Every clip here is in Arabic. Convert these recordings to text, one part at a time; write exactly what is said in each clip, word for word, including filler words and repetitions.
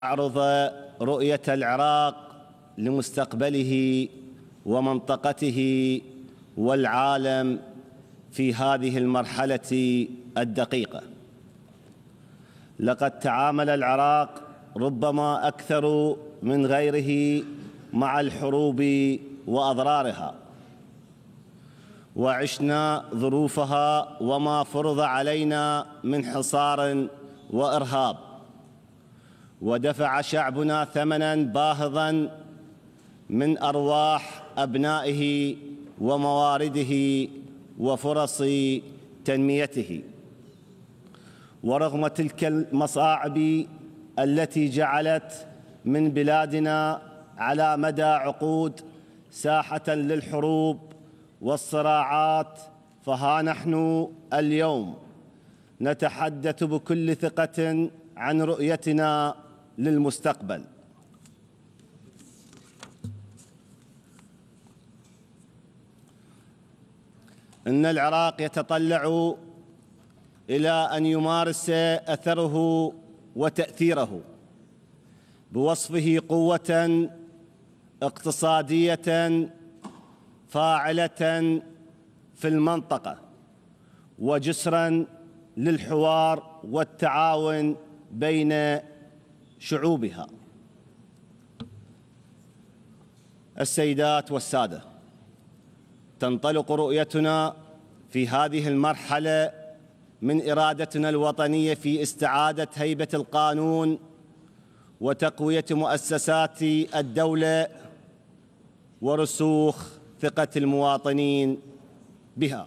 أعرض رؤية العراق لمستقبله ومنطقته والعالم في هذه المرحلة الدقيقة. لقد تعامل العراق ربما أكثر من غيره مع الحروب وأضرارها، وعشنا ظروفها وما فرض علينا من حصار وإرهاب، ودفع شعبنا ثمناً باهظاً من أرواح أبنائه وموارده وفرص تنميته. ورغم تلك المصاعب التي جعلت من بلادنا على مدى عقود ساحة للحروب والصراعات، فها نحن اليوم نتحدث بكل ثقة عن رؤيتنا للمستقبل. إن العراق يتطلع إلى أن يمارس أثره وتأثيره بوصفه قوة اقتصادية فاعلة في المنطقة، وجسراً للحوار والتعاون بين شعوبها. السيدات والسادة، تنطلق رؤيتنا في هذه المرحلة من إرادتنا الوطنية في استعادة هيبة القانون وتقوية مؤسسات الدولة ورسوخ ثقة المواطنين بها.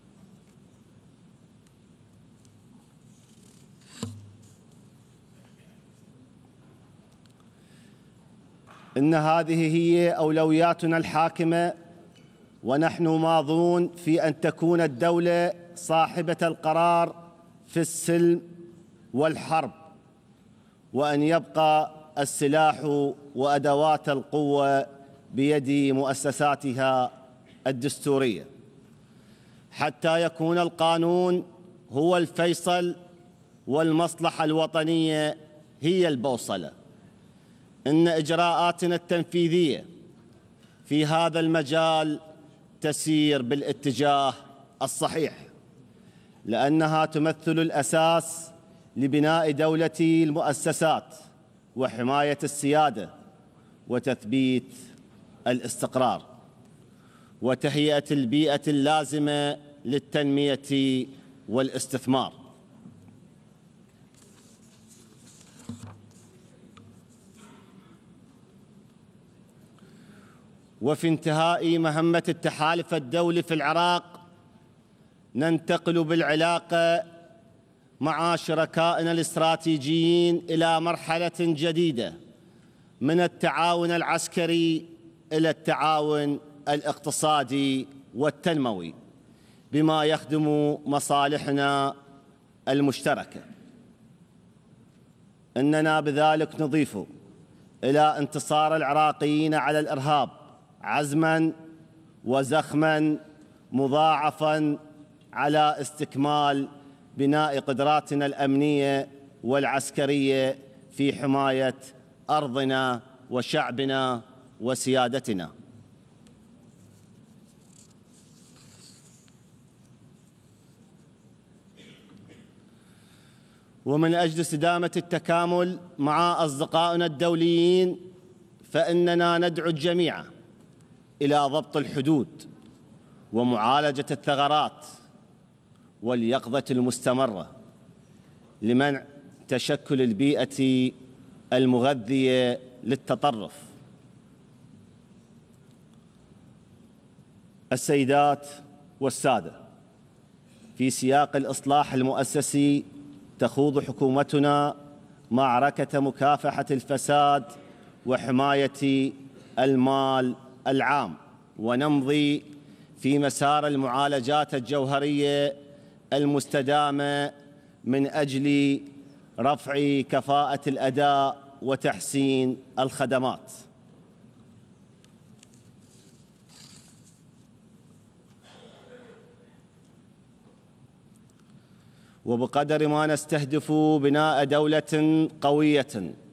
إن هذه هي أولوياتنا الحاكمة، ونحن ماضون في أن تكون الدولة صاحبة القرار في السلم والحرب، وأن يبقى السلاح وأدوات القوة بيد مؤسساتها الدستورية، حتى يكون القانون هو الفيصل والمصلحة الوطنية هي البوصلة. إن إجراءاتنا التنفيذية في هذا المجال تسير بالاتجاه الصحيح، لأنها تمثل الأساس لبناء دولة المؤسسات وحماية السيادة وتثبيت الاستقرار وتهيئة البيئة اللازمة للتنمية والاستثمار. وفي انتهاء مهمة التحالف الدولي في العراق، ننتقل بالعلاقة مع شركائنا الاستراتيجيين إلى مرحلة جديدة من التعاون العسكري إلى التعاون الاقتصادي والتنموي، بما يخدم مصالحنا المشتركة. إننا بذلك نضيف إلى انتصار العراقيين على الإرهاب عزماً وزخماً مضاعفاً على استكمال بناء قدراتنا الأمنية والعسكرية في حماية أرضنا وشعبنا وسيادتنا. ومن أجل استدامة التكامل مع أصدقائنا الدوليين، فإننا ندعو الجميع إلى ضبط الحدود ومعالجة الثغرات واليقظة المستمرة لمنع تشكل البيئة المغذية للتطرف. السيدات والسادة، في سياق الإصلاح المؤسسي تخوض حكومتنا معركة مكافحة الفساد وحماية المال العام، ونمضي في مسار المعالجات الجوهرية المستدامة من أجل رفع كفاءة الأداء وتحسين الخدمات. وبقدر ما نستهدف بناء دولة قوية